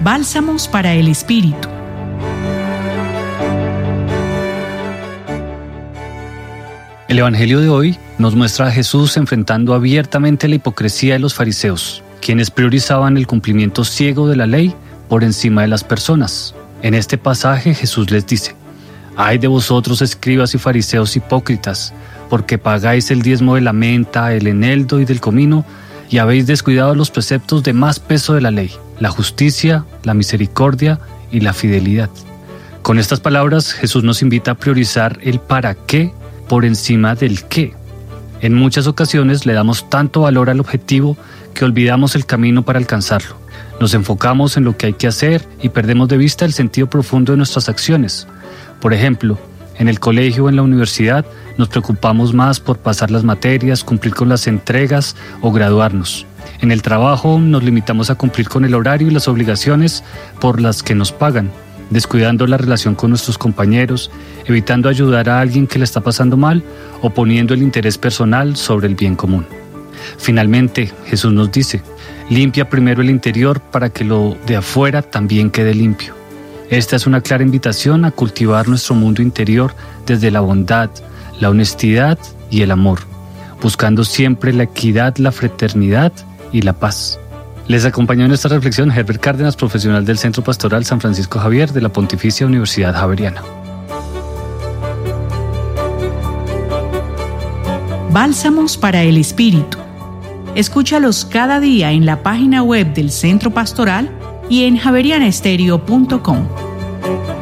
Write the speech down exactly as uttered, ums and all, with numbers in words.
Bálsamos para el Espíritu. El Evangelio de hoy nos muestra a Jesús enfrentando abiertamente la hipocresía de los fariseos, quienes priorizaban el cumplimiento ciego de la ley por encima de las personas. En este pasaje Jesús les dice: «Ay de vosotros, escribas y fariseos hipócritas, porque pagáis el diezmo de la menta, el eneldo y del comino, y habéis descuidado los preceptos de más peso de la ley, la justicia, la misericordia y la fidelidad». Con estas palabras, Jesús nos invita a priorizar el para qué por encima del qué. En muchas ocasiones le damos tanto valor al objetivo que olvidamos el camino para alcanzarlo. Nos enfocamos en lo que hay que hacer y perdemos de vista el sentido profundo de nuestras acciones. Por ejemplo, en el colegio o en la universidad nos preocupamos más por pasar las materias, cumplir con las entregas o graduarnos. En el trabajo nos limitamos a cumplir con el horario y las obligaciones por las que nos pagan, descuidando la relación con nuestros compañeros, evitando ayudar a alguien que le está pasando mal o poniendo el interés personal sobre el bien común. Finalmente, Jesús nos dice: limpia primero el interior para que lo de afuera también quede limpio. Esta es una clara invitación a cultivar nuestro mundo interior desde la bondad, la honestidad y el amor, buscando siempre la equidad, la fraternidad y la paz. Les acompañó en esta reflexión Herbert Cárdenas, profesional del Centro Pastoral San Francisco Javier de la Pontificia Universidad Javeriana. Bálsamos para el Espíritu. Escúchalos cada día en la página web del Centro Pastoral y en javeriana estéreo punto com.